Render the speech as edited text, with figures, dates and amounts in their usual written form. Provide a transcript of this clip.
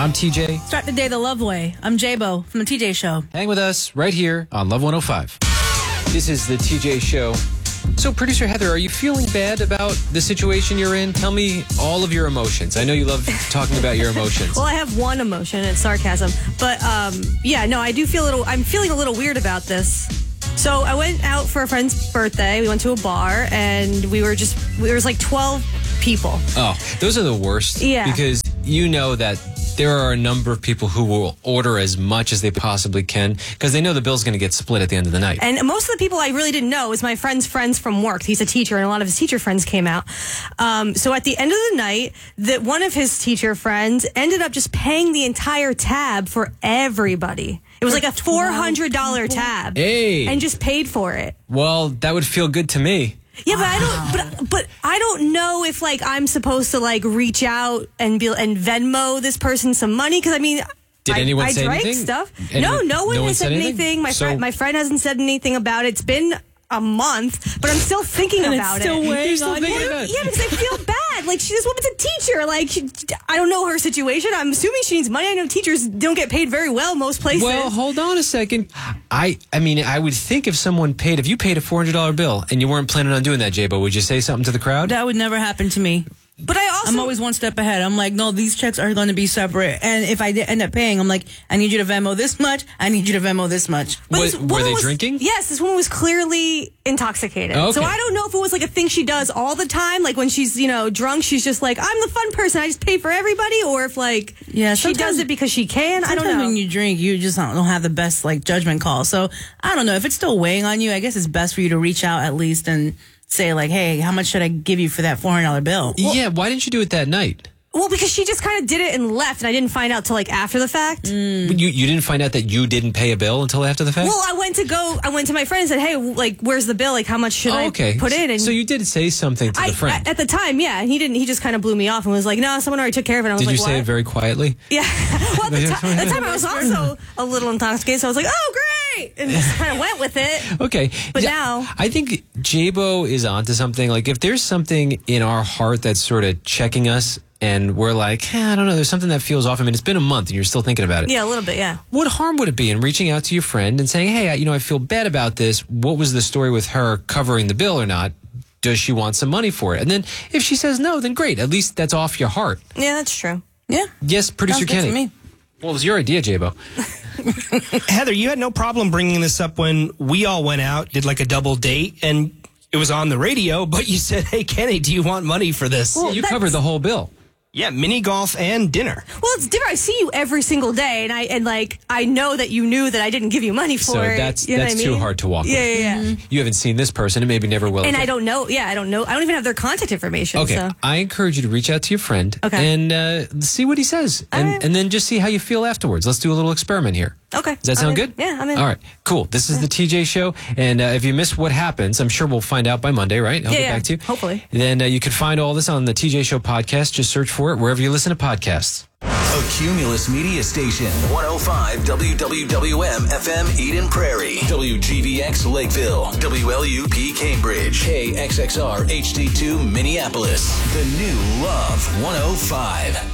I'm TJ. Start the day the love way. I'm J-Bo from the TJ Show. Hang with us right here on Love 105. This is the TJ Show. So, Producer Heather, are you feeling bad about the situation you're in? Tell me all of your emotions. I know you love talking about your emotions. Well, I have one emotion. It's sarcasm. But, I do feel I'm feeling a little weird about this. So I went out for a friend's birthday. We went to a bar, and we was like 12 people. Oh, those are the worst. Yeah. Because you know that there are a number of people who will order as much as they possibly can because they know the bill's going to get split at the end of the night. And most of the people I really didn't know was my friend's friends from work. He's a teacher, and a lot of his teacher friends came out. So at the end of the night, one of his teacher friends ended up just paying the entire tab for everybody. It was like a $400 tab. Hey. And just paid for it. Well, that would feel good to me. Yeah, but I don't know if like I'm supposed to like reach out and Venmo this person some money because I mean, did anyone say drank anything? stuff. No one has said anything. My friend hasn't said anything about it. It's been a month, but I'm still thinking about it. You're still thinking about it. Yeah, because I feel bad. Like this woman's a teacher. Like I don't know her situation. I'm assuming she needs money. I know teachers don't get paid very well most places. Well, hold on a second. I mean, I would think if you paid a $400 bill and you weren't planning on doing that, J-Bo, would you say something to the crowd? That would never happen to me. But I'm always one step ahead. I'm like, no, these checks are going to be separate. And if I end up paying, I'm like, I need you to Venmo this much. I need you to Venmo this much. Were they drinking? Yes, this woman was clearly intoxicated. Okay. So I don't know if it was like a thing she does all the time. Like when she's, drunk, she's just like, I'm the fun person. I just pay for everybody. Or if like she does it because she can. I don't know. When you drink, you just don't have the best like judgment call. So I don't know. If it's still weighing on you, I guess it's best for you to reach out at least and say like, hey, how much should I give you for that $400 bill? Yeah, why didn't you do it that night? Well, because she just kind of did it and left, and I didn't find out till like after the fact. You didn't find out that you didn't pay a bill until after the fact? Well, I went to my friend and said, hey, like, where's the bill? Like, how much should I put in? And so you did say something to the friend. At the time, yeah. And he just kind of blew me off and was like, no, someone already took care of it. And I was did like, you say it very quietly? Yeah. Well, at the time I was also a little intoxicated, so I was like, oh, great! And just kind of went with it. Okay. But now I think J-Bo is onto something. Like, if there's something in our heart that's sort of checking us, and we're like, I don't know, there's something that feels off. I mean, it's been a month and you're still thinking about it. Yeah, a little bit, yeah. What harm would it be in reaching out to your friend and saying, hey, I feel bad about this. What was the story with her covering the bill or not? Does she want some money for it? And then if she says no, then great. At least that's off your heart. Yeah, that's true. Yeah. Yes, Producer Kenny. To me. Well, it was your idea, J-Bo. Heather, you had no problem bringing this up when we all went out, did like a double date, and it was on the radio, but you said, hey, Kenny, do you want money for this? Well, you covered the whole bill. Yeah, mini golf and dinner. Well, it's different. I see you every single day, and I know that you knew that I didn't give you money for it. So that's too hard to walk with. Yeah. You haven't seen this person and maybe never will. And I don't know. Yeah, I don't know. I don't even have their contact information. Okay, so. I encourage you to reach out to your friend and see what he says. And then just see how you feel afterwards. Let's do a little experiment here. Okay. Does that sound good? Yeah, I'm in. All right, cool. This is the TJ Show. And if you miss what happens, I'm sure we'll find out by Monday, right? I'll get back to you. Hopefully. Then you can find all this on the TJ Show podcast. Just search for it wherever you listen to podcasts. A Cumulus Media Station. 105 WWWM FM Eden Prairie. WGVX Lakeville. WLUP Cambridge. KXXR HD2 Minneapolis. The new Love 105.